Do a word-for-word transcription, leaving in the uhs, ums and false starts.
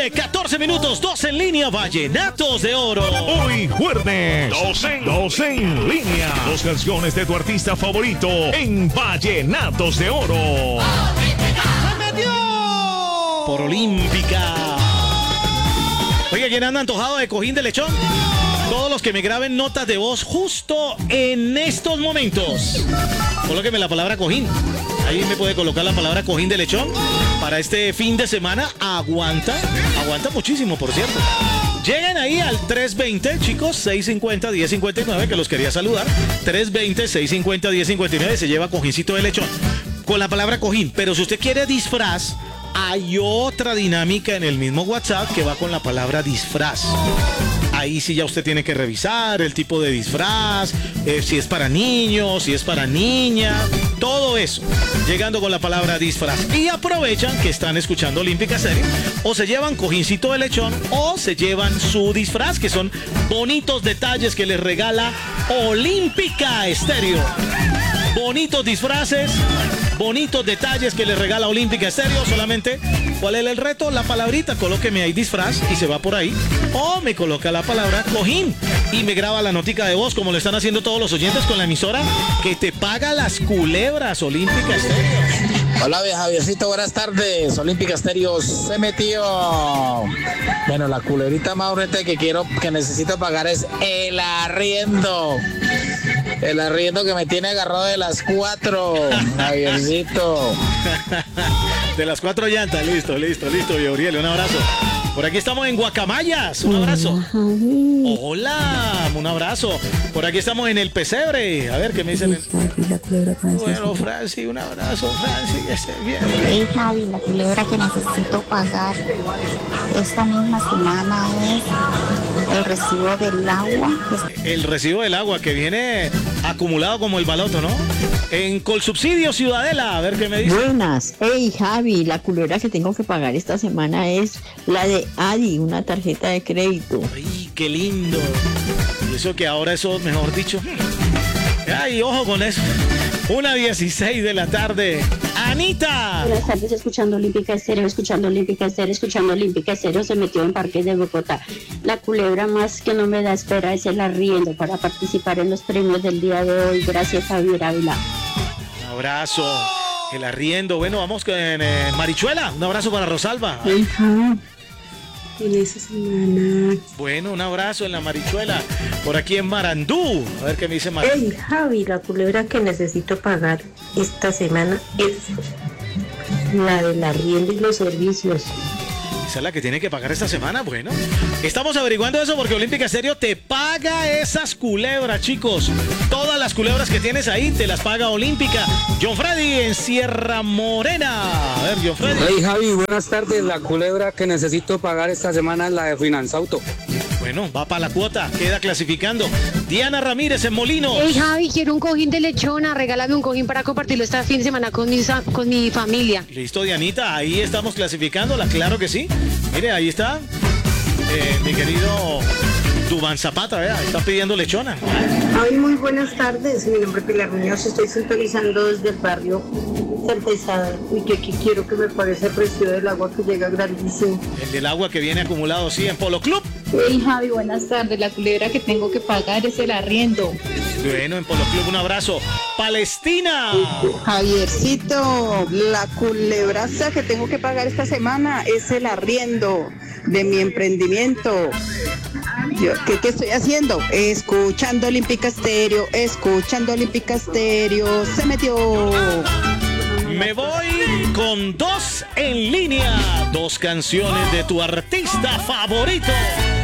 nueve, catorce minutos, dos en línea, Vallenatos de Oro. Hoy jueves, dos en, dos en línea. Dos canciones de tu artista favorito en Vallenatos de Oro. ¡Se metió! Por Olímpica. Oiga, ¿quién anda antojado de cojín de lechón? Todos los que me graben notas de voz justo en estos momentos. Colóqueme la palabra cojín. Ahí me puede colocar la palabra cojín de lechón. Para este fin de semana, aguanta. Aguanta muchísimo, por cierto. Lleguen ahí al tres veinte, chicos, seis cincuenta, diez cincuenta y nueve, que los quería saludar. tres veinte, seis cincuenta, diez cincuenta y nueve, se lleva cojincito de lechón. Con la palabra cojín. Pero si usted quiere disfraz, hay otra dinámica en el mismo WhatsApp que va con la palabra disfraz. Ahí sí ya usted tiene que revisar el tipo de disfraz, eh, si es para niños, si es para niña, todo eso, llegando con la palabra disfraz. Y aprovechan que están escuchando Olímpica Estéreo, o se llevan cojincito de lechón, o se llevan su disfraz, que son bonitos detalles que les regala Olímpica Estéreo. Bonitos disfraces, bonitos detalles que les regala Olímpica Estéreo. Solamente, ¿cuál es el reto? La palabrita, colóqueme ahí disfraz y se va por ahí. O me coloca la palabra cojín y me graba la notica de voz, como lo están haciendo todos los oyentes con la emisora que te paga las culebras, Olímpica Estéreo. Hola, Javiercito, buenas tardes. Olímpica Estéreo se metió. Bueno, la culebrita más urgente que quiero, que necesito pagar es el arriendo. El arriendo que me tiene agarrado de las cuatro, Javiercito. De las cuatro llantas, listo, listo, listo, Gabriel, un abrazo. Por aquí estamos en Guacamayas, un abrazo. Hola, un abrazo. Por aquí estamos en el Pesebre. A ver, ¿qué me dicen? Bueno, Franci, un abrazo, Franci, que esté bien. Hey, Javi, la culebra que necesito pagar esta misma semana es el recibo del agua. El recibo del agua que viene acumulado como el baloto, ¿no? En Colsubsidio, Ciudadela, a ver qué me dice. Buenas. Hey, Javi, la culebra que tengo que pagar esta semana es la de Adi, una tarjeta de crédito. Ay, qué lindo. Y eso que ahora eso, mejor dicho. Ay, ojo con eso. Una dieciséis de la tarde. Anita. Buenas tardes, escuchando Olímpica Estéreo, escuchando Olímpica Estéreo, escuchando Olímpica Estéreo. Se metió en Parques de Bogotá. La culebra más que no me da espera es el arriendo para participar en los premios del día de hoy. Gracias, Javier Ávila. Un abrazo. El arriendo. Bueno, vamos con eh, Marichuela. Un abrazo para Rosalba. Hija, en esa semana. Bueno, un abrazo en la Marichuela. Por aquí en Marandú. A ver qué me dice Marandú. Hey, Javi, la culebra que necesito pagar esta semana es la del arriendo y los servicios. Esa es la que tiene que pagar esta semana. Bueno, estamos averiguando eso porque Olímpica Estéreo te paga esas culebras, chicos. Todas las culebras que tienes ahí te las paga Olímpica. John Freddy en Sierra Morena. A ver, John Freddy. Hey, Javi, buenas tardes. La culebra que necesito pagar esta semana es la de Finanzauto. Bueno, va para la cuota, queda clasificando. Diana Ramírez en Molinos. Hey, Javi, quiero un cojín de lechona. Regálame un cojín para compartirlo este fin de semana con mi, con mi familia. Listo, Dianita, ahí estamos clasificándola, claro que sí. Mire, ahí está eh, mi querido Dubán Zapata, ¿verdad? Está pidiendo lechona. Javi, muy buenas tardes. Mi nombre es Pilar Muñoz. Estoy sintonizando desde el barrio Santa Isabel. Y que aquí quiero que me parezca el precio del agua que llega grandísimo. El del agua que viene acumulado, sí, en Polo Club. Hey, Javi, buenas tardes. La culebra que tengo que pagar es el arriendo. Bueno, en Polo Club, un abrazo. Palestina. Javiercito, la culebraza que tengo que pagar esta semana es el arriendo de mi emprendimiento. Yo, ¿qué, ¿Qué estoy haciendo? Escuchando Olímpica Estéreo, escuchando Olímpica Estéreo, se metió. Me voy con dos en línea, dos canciones de tu artista favorito.